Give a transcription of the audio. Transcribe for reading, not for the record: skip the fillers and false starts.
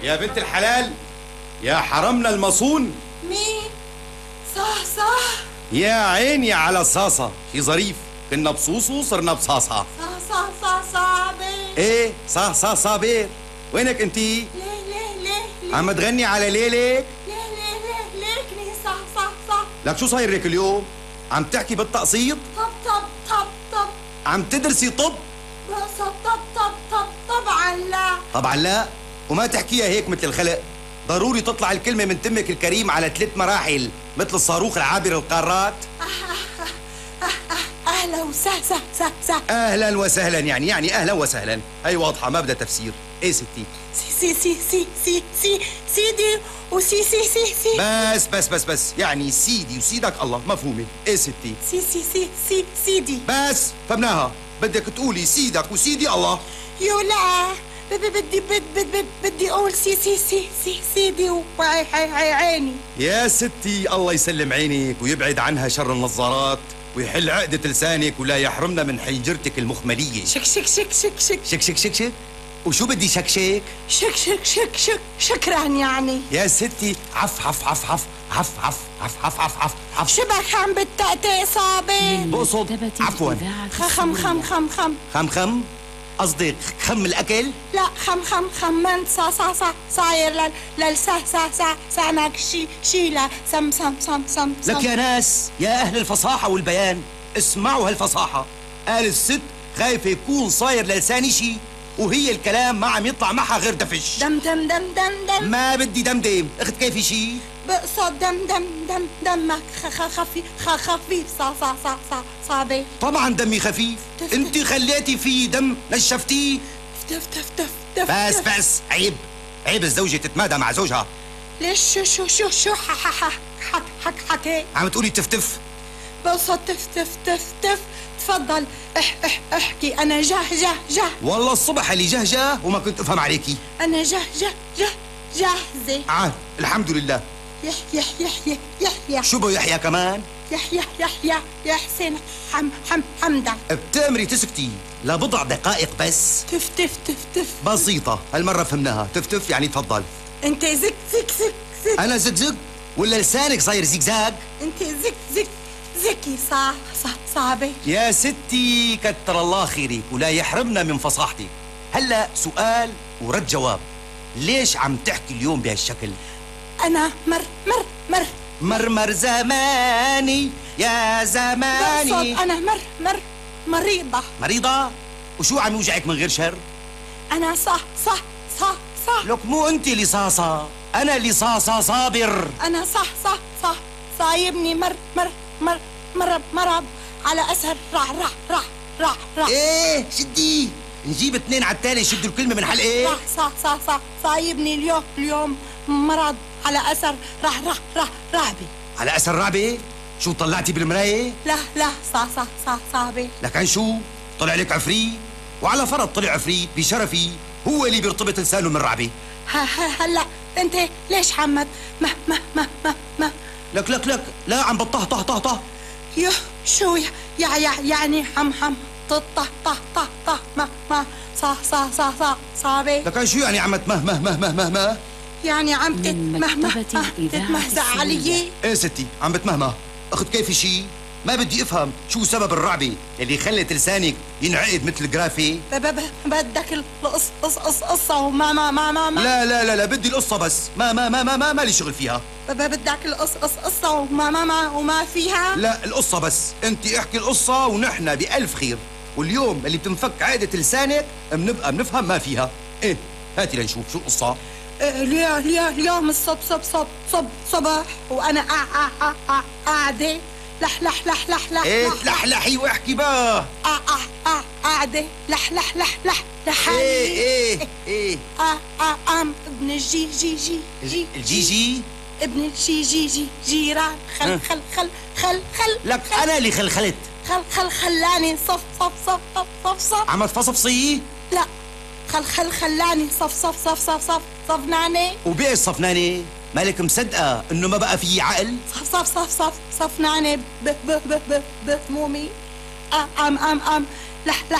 يا بنت الحلال، يا حرمنا المصون. مين؟ صح يا عيني على صاصة، شي ظريف. كنا بصوصو وصرنا بصاصة. صابر. ايه صح صابر. وينك انتي؟ ليه عم تغني على ليلك؟ ليكني صح لك شو صاير لك اليوم؟ عم تحكي بالتقسيط؟ طب عم تدرسي طب؟ طبعا لا. طبعا لا، وما تحكيها هيك مثل الخلق. ضروري تطلع الكلمة من تمك الكريم على 3 مراحل مثل الصاروخ العابر القارات. أهلا وسهلا. أهلا وسهلا، يعني أهلا وسهلا. هي واضحة ما بدها تفسير. إيه ستي؟ سيدي سي. بس يعني سيدي وسيدك الله مفهومة. إيه ستي؟ سيدي. بس فهمناها. بدك تقولي سيدك وسيدي الله. يولا بدي اقول سيدي وعيني. يا ستي الله يسلم عينك ويبعد عنها شر النظارات ويحل عقدة لسانك ولا يحرمنا من حنجرتك المخملية. شك. وشو بدي شك. شكرا يعني. يا ستي عف. شبك عم بالتأتي صابر. بقصد عفوا. خم قصدك خم الأكل؟ لا خمنت صاير للسانك شيلة سم لك يا ناس، يا أهل الفصاحة والبيان، اسمعوا هالفصاحة. قال الست خايفة يكون صاير للساني شي وهي الكلام ما عم يطلع معها غير دفش. دم ما بدي دمدم. اخت كيفي شي؟ بقصد دمك خفيف صابر. طبعا دمي خفيف. انت خليتي فيه دم نشفتيه. بس عيب الزوجة تتمادى مع زوجها. ليش شو حكي؟ عم تقولي تفتف. بقصد تف تفضل احكي. انا جه والله الصبح اللي جه وما كنت افهم عليكي. انا جاهزة. الحمد لله. يحيى شو بو يحيى كمان؟ يا حسين حمدة. بتأمري تسكتي لبضع دقائق بس. تف بسيطة، هالمرة فهمناها. تفتف يعني تفضل. انت زك انا زق ولا لسانك صاير زيكزاك؟ انت زكي صعبة. يا ستي كتر الله خيرك ولا يحرمنا من فصاحتك. هلا سؤال ورد جواب. ليش عم تحكي اليوم بهالشكل؟ انا مرمر زماني يا زماني. انا مريضة. وشو عم يوجعك من غير شر؟ انا صح لك مو انت اللي صاصة، انا اللي صاصة صابر. انا صح صايبني مرض على اثر راح. ايه شدي، نجيب 2 على التالي شدوا الكلمة من حلقة. صح صايبني اليوم مرض على اثر رعبي. على اثر رعبة؟ شو طلعتي بالمراية؟ لا صعبة. لكن شو طلع لك عفريت؟ وعلى فرض طلع عفريت بشرفي هو اللي بيرتبط لسانه من رعبة. هلا انت ليش حمد ما لك لا عم بطه يو شو يعني عم طه ما صعبة. لكن شو يعني عم تمه يعني عم تتمهزع علي. ايه ستي عم بتمهمه. اخذ كيفي شي؟ ما بدي افهم شو سبب الرعبة اللي خلت لسانك ينعقد مثل الجرافي. بدك القصة وما لا بدي القصة بس. ما لي شغل فيها. بدك القصة وما فيها. لا القصة بس. انت احكي القصة ونحن بألف خير. واليوم اللي بتنفك عقدة لسانك بنبقى بنفهم ما فيها. ايه هاتي لنشوف شو القصة. اليوم الصبح وانا قاعدة لح ايه تلحلحي واحكي بقى. قاعدة لح ايه ابن الجيجي ابن الجي جيران خل لك انا اللي خلخلت. خلاني صف عم تفصفصي؟ لا خلاني صفناني. وبايش صفناني؟ مالك مصدقة انه ما بقى في عقل؟ صفناني بهمومي. لح